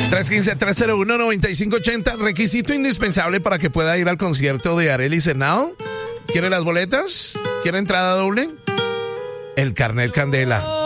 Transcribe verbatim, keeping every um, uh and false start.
tres uno cinco, tres cero uno, nueve cinco ocho cero. Requisito indispensable para que pueda ir al concierto de Arely Senao. ¿Quiere las boletas? ¿Quiere entrada doble? El carnet Candela.